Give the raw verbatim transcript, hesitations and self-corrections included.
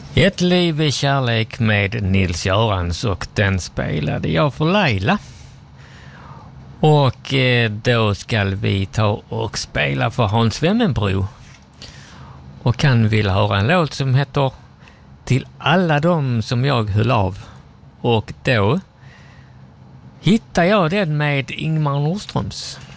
Ett liv i kärlek med Nils-Görans, och den spelade jag för Laila. Och eh, då ska vi ta och spela för Hans Wemmenbro. Och han vill höra en låt som heter Till alla de som jag höll av. Och då hittar jag den med Ingmar Nordströms.